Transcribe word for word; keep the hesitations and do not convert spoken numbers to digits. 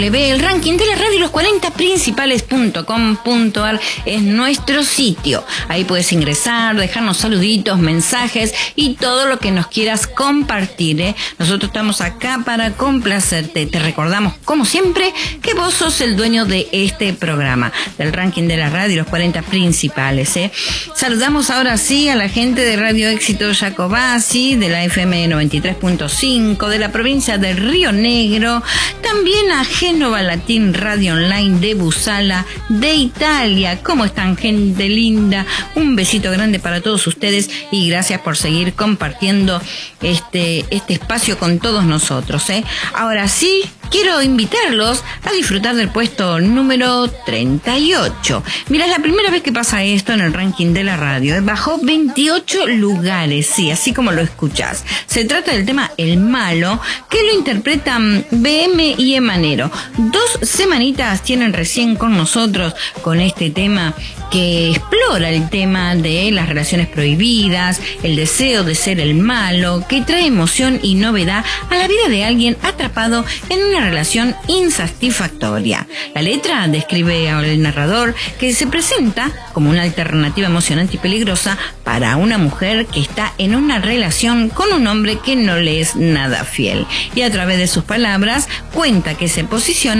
El ranking de la radio, los cuarenta principales punto com punto ar es nuestro sitio. Ahí puedes ingresar, dejarnos saluditos, mensajes y todo lo que nos quieras compartir, ¿eh? Nosotros estamos acá para complacerte. Te recordamos, como siempre, que vos sos el dueño de este programa, del ranking de la radio, los cuarenta principales, ¿eh? Saludamos ahora sí a la gente de Radio Éxito Jacobasi, de la F M noventa y tres punto cinco, de la provincia de Río Negro, también a Génova Latín Radio Online de Busala, de Italia. ¿Cómo están, gente linda? Un besito grande para todos ustedes y gracias por seguir compartiendo este, este espacio con todos nosotros, ¿eh? Ahora sí, quiero invitarlos a disfrutar del puesto número treinta y ocho. Mira, es la primera vez que pasa esto en el ranking de la radio, ¿eh? Bajó veintiocho lugares, sí, así como lo escuchás. Se trata del tema El Malo, que lo interpretan B M y Emanero. Dos semanitas tienen recién con nosotros con este tema que explora el tema de las relaciones prohibidas, el deseo de ser el malo, que trae emoción y novedad a la vida de alguien atrapado en una relación insatisfactoria. La letra describe al narrador que se presenta como una alternativa emocionante y peligrosa para una mujer que está en una relación con un hombre que no le es nada fiel. Y a través de sus palabras cuenta que se posiciona